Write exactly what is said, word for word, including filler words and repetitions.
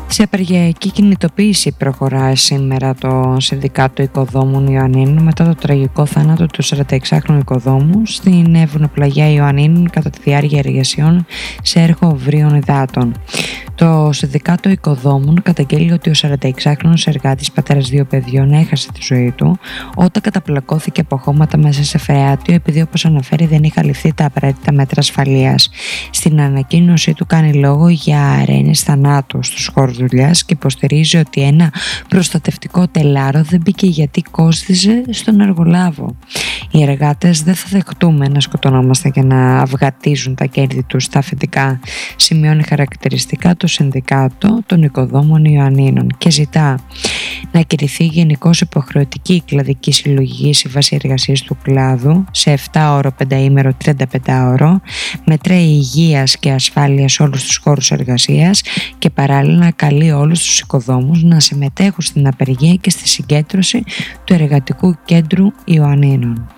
Σε απεργιακή κινητοποίηση προχωρά σήμερα το Συνδικάτο Οικοδόμων Ιωαννίνων μετά το τραγικό θάνατο του σαρανταεξάχρονου οικοδόμου στην βουνοπλαγιά Ιωαννίνων κατά τη διάρκεια εργασιών σε έργο βρίων υδάτων. Το Συνδικάτο Οικοδόμων καταγγέλει ότι ο σαρανταεξάχρονος εργάτης, πατέρας δύο παιδιών, έχασε τη ζωή του όταν καταπλακώθηκε από χώματα μέσα σε φρεάτιο, επειδή, όπως αναφέρει, δεν είχαν ληφθεί τα απαραίτητα μέτρα ασφαλείας. Στην ανακοίνωσή του κάνει λόγο για αρένες θανάτου στους χώρους δουλειάς και υποστηρίζει ότι ένα προστατευτικό τελάρο δεν μπήκε γιατί κόστιζε στον εργολάβο. Οι εργάτες δεν θα δεχτούμε να σκοτωνόμαστε και να αυγατίζουν τα κέρδη τους στα αφεντικά, σημειώνει χαρακτηριστικά το Συνδικάτο των Οικοδόμων Ιωαννίνων και ζητά να κηρυχθεί γενικώς υποχρεωτική κλαδική συλλογική σύμβαση εργασίας του κλάδου σε επτά ώρο, πενταήμερο, τριάντα πέντε ώρο, με τρέη υγείας και ασφάλειας σε όλους τους χώρους εργασίας και παράλληλα να καλεί όλους τους οικοδόμους να συμμετέχουν στην απεργία και στη συγκέντρωση του Εργατικού Κέντρου Ιωαννίνων.